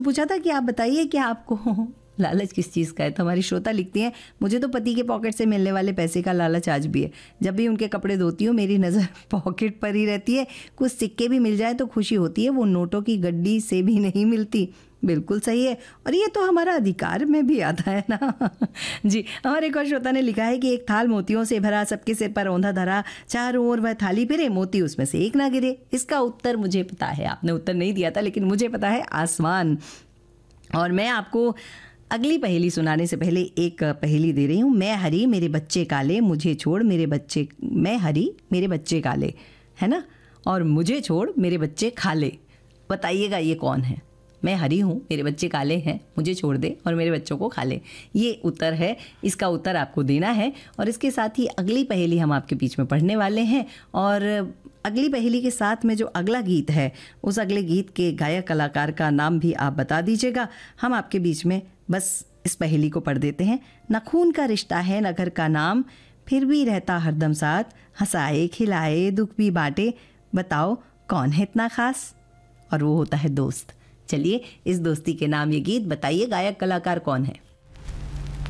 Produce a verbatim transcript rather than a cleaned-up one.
पूछा था कि आप बताइए कि आपको लालच किस चीज़ का है। तो हमारी श्रोता लिखती हैं, मुझे तो पति के पॉकेट से मिलने वाले पैसे का लालच आज भी है। जब भी उनके कपड़े धोती हूँ मेरी नज़र पॉकेट पर ही रहती है। कुछ सिक्के भी मिल जाए तो खुशी होती है, वो नोटों की गड्डी से भी नहीं मिलती। बिल्कुल सही है, और ये तो हमारा अधिकार में भी आता है ना। जी, हमारे एक और श्रोता ने लिखा है कि एक थाल मोतियों से भरा, सबके सिर पर औंधा धरा, चारों ओर वह थाली फिरे, मोती उसमें से एक ना गिरे। इसका उत्तर मुझे पता है, आपने उत्तर नहीं दिया था लेकिन मुझे पता है, आसमान। और मैं आपको अगली पहेली सुनाने से पहले एक पहेली दे रही हूँ। मैं हरी मेरे बच्चे काले, मुझे छोड़ मेरे बच्चे, मैं हरी मेरे बच्चे काले, है ना, और मुझे छोड़ मेरे बच्चे खाले। बताइएगा ये कौन है? मैं हरी हूँ, मेरे बच्चे काले हैं, मुझे छोड़ दे और मेरे बच्चों को खा ले। ये उत्तर है, इसका उत्तर आपको देना है। और इसके साथ ही अगली पहेली हम आपके बीच में पढ़ने वाले हैं। और अगली पहेली के साथ में जो अगला गीत है, उस अगले गीत के गायक कलाकार का नाम भी आप बता दीजिएगा। हम आपके बीच में बस इस पहेली को पढ़ देते हैं। न खून का रिश्ता है न घर का नाम, फिर भी रहता हरदम साथ, हंसाए खिलाए दुख भी बांटे, बताओ कौन है इतना खास? और वो होता है दोस्त। चलिए, इस दोस्ती के नाम ये गीत, बताइए गायक कलाकार कौन है।